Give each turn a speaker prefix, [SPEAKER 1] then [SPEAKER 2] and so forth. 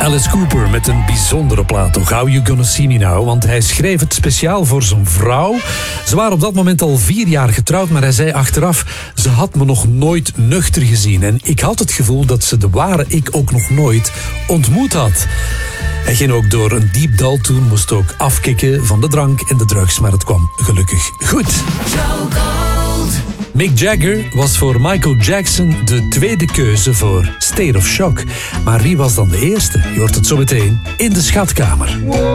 [SPEAKER 1] Alice Cooper met een bijzondere plaat, toch? How You Gonna See Me Now? Want hij schreef het speciaal voor zijn vrouw. Ze waren op dat moment al 4 jaar getrouwd, maar hij zei achteraf: ze had me nog nooit nuchter gezien. En ik had het gevoel dat ze de ware ik ook nog nooit ontmoet had. Hij ging ook door een diep dal toen, moest ook afkicken van de drank en de drugs, maar het kwam gelukkig goed. Mick Jagger was voor Michael Jackson de tweede keuze voor State of Shock. Maar wie was dan de eerste? Je hoort het zo meteen in de Schatkamer.